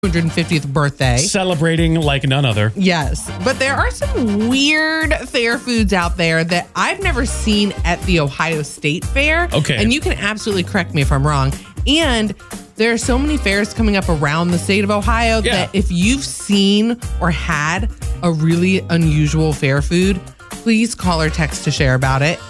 250th birthday. Celebrating like none other. Yes. But there are some weird fair foods out there that I've never seen at the Ohio State Fair. Okay. And you can absolutely correct me if I'm wrong. And there are so many fairs coming up around the state of Ohio that if you've seen or had a really unusual fair food, please call or text to share about it.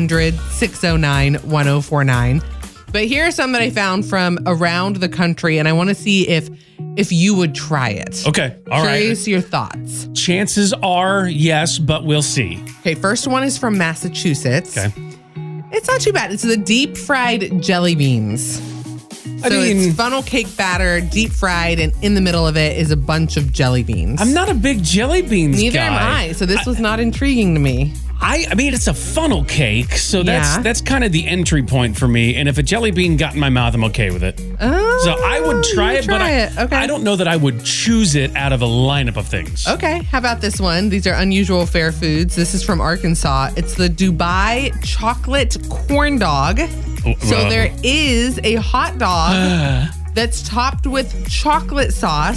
800-609-1049. But here are some that I found from around the country, and I want to see if you would try it. Okay. All right. Curious your thoughts. Chances are yes, but we'll see. Okay, first one is from Massachusetts. Okay. It's not too bad. It's the deep fried jelly beans. So it's funnel cake batter, deep fried, and in the middle of it is a bunch of jelly beans. I'm not a big jelly beans Neither guy. am I, so this was not intriguing to me. I mean, it's a funnel cake, so that's kind of the entry point for me. And if a jelly bean got in my mouth, I'm okay with it. Oh, so I would try it, but I don't know that I would choose it out of a lineup of things. Okay, how about this one? These are unusual fair foods. This is from Arkansas. It's the Dubai chocolate corn dog. So there is a hot dog that's topped with chocolate sauce,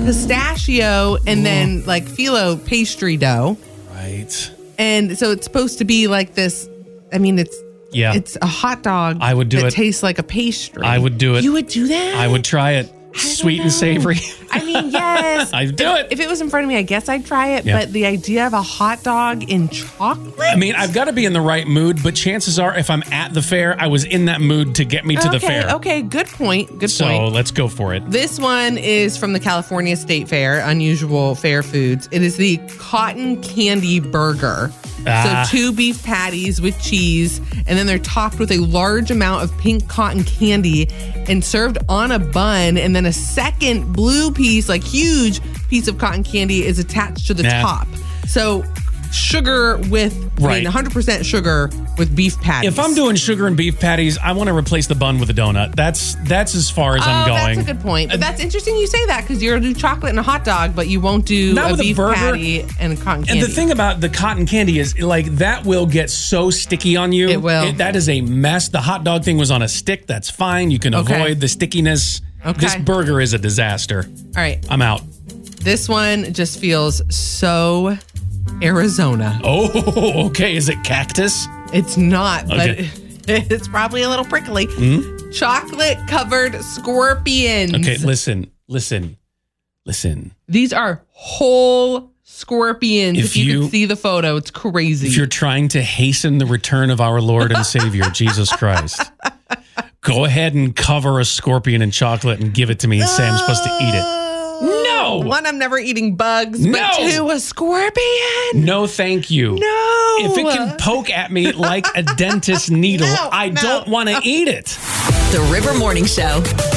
pistachio, and then like phyllo pastry dough. Right. And so it's supposed to be like this. I mean, it's a hot dog. I would do that it. Tastes like a pastry. I would do it. You would do that? I would try it. Sweet and savory. I mean, yes. I'd do it. If it was in front of me, I guess I'd try it. Yeah. But the idea of a hot dog in chocolate? I mean, I've got to be in the right mood, but chances are if I'm at the fair, I was in that mood to get me to the fair. Okay, good point. Good point. So let's go for it. This one is from the California State Fair, unusual fair foods. It is the cotton candy burger. So 2 beef patties with cheese, and then they're topped with a large amount of pink cotton candy and served on a bun. And then a second blue piece, like huge piece of cotton candy, is attached to the top. So sugar with 100% sugar with beef patties. If I'm doing sugar and beef patties, I want to replace the bun with a donut. That's as far as I'm going. That's a good point. But that's interesting you say that because you'll do chocolate and a hot dog, but you won't do Not a beef burger. patty and cotton candy. And the thing about the cotton candy is like that will get so sticky on you. It will. That is a mess. The hot dog thing was on a stick. That's fine. You can avoid the stickiness. Okay. This burger is a disaster. All right. I'm out. This one just feels so Arizona. Oh, okay. Is it cactus? It's not, Okay. but it's probably a little prickly. Mm-hmm. Chocolate covered scorpions. Okay, listen. These are whole scorpions. If you could see the photo, it's crazy. If you're trying to hasten the return of our Lord and Savior, Jesus Christ, go ahead and cover a scorpion in chocolate and give it to me and say I'm supposed to eat it. No! One, I'm never eating bugs, but 2, a scorpion. No, thank you. No. If it can poke at me like a dentist needle, I don't want to eat it. The River Morning Show.